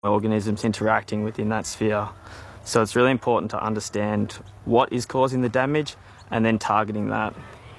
organisms interacting within that sphere. So it's really important to understand what is causing the damage and then targeting that.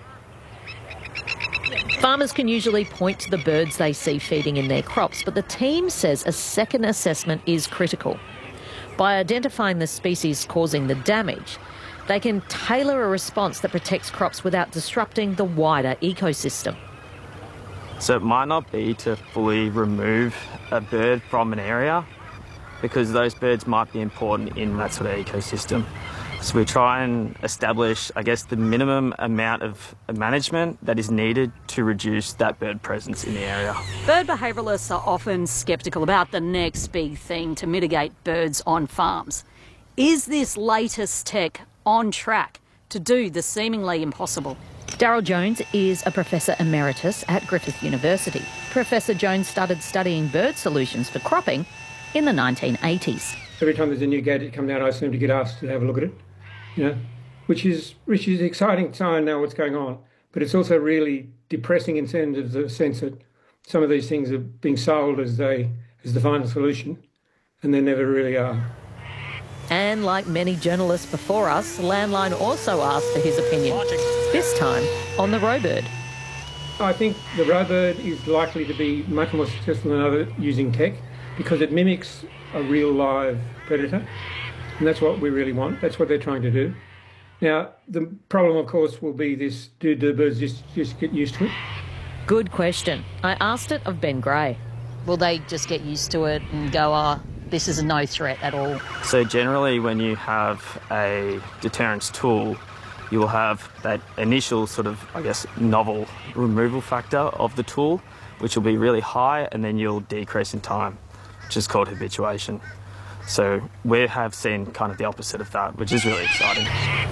Farmers can usually point to the birds they see feeding in their crops, but the team says a second assessment is critical. By identifying the species causing the damage, they can tailor a response that protects crops without disrupting the wider ecosystem. So it might not be to fully remove a bird from an area, because those birds might be important in that sort of ecosystem. So we try and establish, I guess, the minimum amount of management that is needed to reduce that bird presence in the area. Bird behaviouralists are often sceptical about the next big thing to mitigate birds on farms. Is this latest tech on track to do the seemingly impossible? Daryl Jones is a Professor Emeritus at Griffith University. Professor Jones started studying bird solutions for cropping in the 1980s. Every time there's a new gadget come down, I seem to get asked to have a look at it, which is an exciting sign now what's going on. But it's also really depressing in terms of the sense that some of these things are being sold as the final solution, and they never really are. And like many journalists before us, Landline also asked for his opinion, this time on the roebird. I think the roebird is likely to be much more successful than others using tech because it mimics a real live predator, and that's what we really want. That's what they're trying to do. Now, the problem, of course, will be this, do the birds just get used to it? Good question. I asked it of Ben Gray. Will they just get used to it and go, this is a no threat at all? So generally when you have a deterrence tool, you will have that initial sort of, I guess, novel removal factor of the tool, which will be really high, and then you'll decrease in time, which is called habituation. So we have seen kind of the opposite of that, which is really exciting.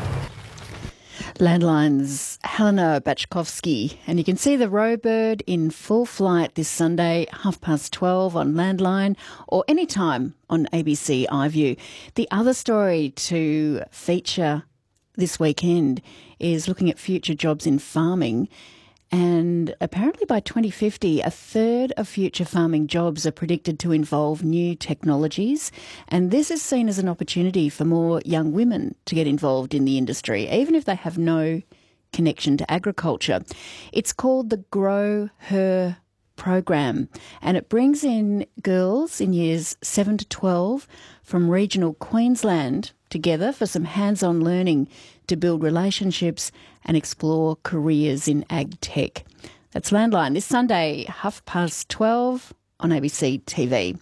Landline's Helena Bachkovsky, and you can see the roebird in full flight this Sunday, 12:30 on Landline, or anytime on ABC iView. The other story to feature this weekend is looking at future jobs in farming. And apparently by 2050, a third of future farming jobs are predicted to involve new technologies. And this is seen as an opportunity for more young women to get involved in the industry, even if they have no connection to agriculture. It's called the Grow Her program, and it brings in girls in years 7 to 12 from regional Queensland together for some hands-on learning to build relationships and explore careers in ag tech. That's Landline this Sunday, 12:30 on ABC TV.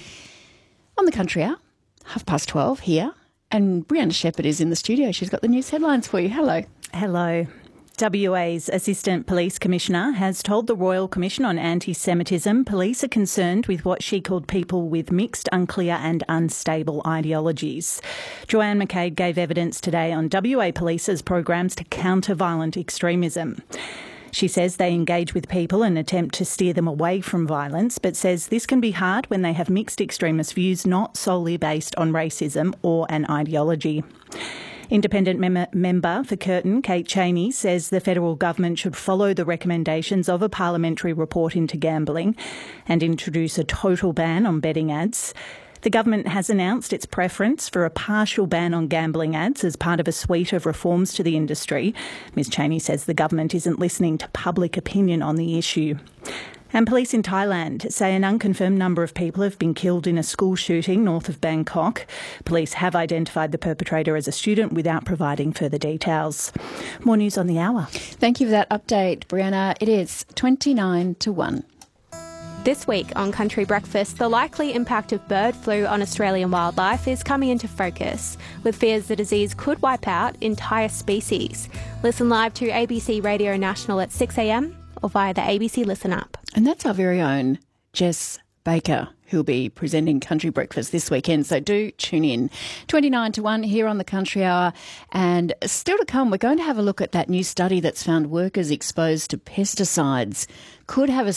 On the Country Hour, 12:30 here, and Brianna Shepherd is in the studio. She's got the news headlines for you. Hello. Hello. WA's Assistant Police Commissioner has told the Royal Commission on Anti-Semitism police are concerned with what she called people with mixed, unclear and unstable ideologies. Joanne McCabe gave evidence today on WA Police's programs to counter violent extremism. She says they engage with people and attempt to steer them away from violence, but says this can be hard when they have mixed extremist views not solely based on racism or an ideology. Independent member for Curtin, Kate Chaney, says the federal government should follow the recommendations of a parliamentary report into gambling and introduce a total ban on betting ads. The government has announced its preference for a partial ban on gambling ads as part of a suite of reforms to the industry. Ms Chaney says the government isn't listening to public opinion on the issue. And police in Thailand say an unconfirmed number of people have been killed in a school shooting north of Bangkok. Police have identified the perpetrator as a student without providing further details. More news on the hour. Thank you for that update, Brianna. It is 29 to 1. This week on Country Breakfast, the likely impact of bird flu on Australian wildlife is coming into focus, with fears the disease could wipe out entire species. Listen live to ABC Radio National at 6 a.m. or via the ABC Listen app. And that's our very own Jess Baker, who'll be presenting Country Breakfast this weekend, so do tune in. 29 to 1 here on the Country Hour. And still to come, we're going to have a look at that new study that's found workers exposed to pesticides could have a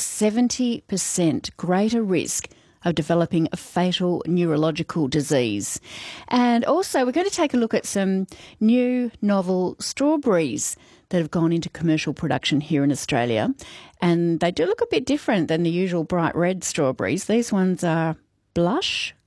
70% greater risk of developing a fatal neurological disease. And also, we're going to take a look at some new novel strawberries that have gone into commercial production here in Australia. And they do look a bit different than the usual bright red strawberries. These ones are blush